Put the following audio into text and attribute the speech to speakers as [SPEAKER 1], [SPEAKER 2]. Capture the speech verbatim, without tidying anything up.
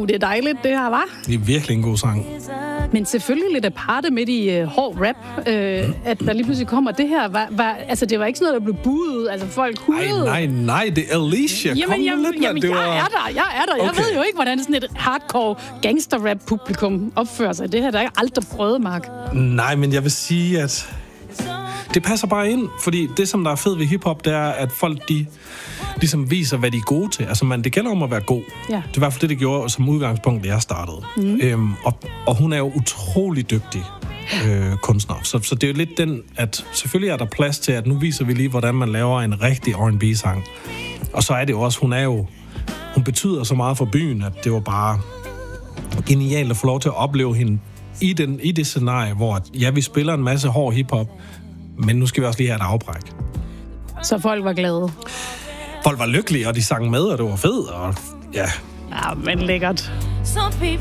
[SPEAKER 1] Uh, det er dejligt, det her, var.
[SPEAKER 2] Det er virkelig en god sang.
[SPEAKER 1] Men selvfølgelig lidt aparte midt i uh, hård rap, uh, at der lige pludselig kommer det her. Var, var, altså, det var ikke sådan noget, der blev budet. Altså, folk hudede.
[SPEAKER 2] Nej, nej, nej, det er Alicia.
[SPEAKER 1] Jamen,
[SPEAKER 2] Kom
[SPEAKER 1] jamen,
[SPEAKER 2] lidt,
[SPEAKER 1] jamen
[SPEAKER 2] det
[SPEAKER 1] jeg
[SPEAKER 2] var...
[SPEAKER 1] er der, jeg er der. Jeg
[SPEAKER 2] Okay.
[SPEAKER 1] ved jo ikke, hvordan sådan et hardcore gangster-rap-publikum opfører sig. Det her der er jeg aldrig prøvet, Mark.
[SPEAKER 2] Nej, men jeg vil sige, at det passer bare ind, fordi det, som der er fedt ved hiphop, det er, at folk, de ligesom viser, hvad de er gode til. Altså, man, det gælder om at være god.
[SPEAKER 1] Ja.
[SPEAKER 2] Det er i hvert fald det, det gjorde som udgangspunkt, da jeg startede. Mm. Øhm, og, og hun er jo utrolig dygtig øh, kunstner. Så, så det er jo lidt den, at selvfølgelig er der plads til, at nu viser vi lige, hvordan man laver en rigtig R and B-sang. Og så er det jo også, hun er jo, hun betyder så meget for byen, at det var bare genialt at få lov til at opleve hende i, den, i det scenarie, hvor ja, vi spiller en masse hård hiphop, men nu skal vi også lige have et afbræk.
[SPEAKER 1] Så folk var glade.
[SPEAKER 2] Folk var lykkelige, og de sang med, og det var fedt, og ja.
[SPEAKER 1] Ja, men lækkert.
[SPEAKER 3] Some people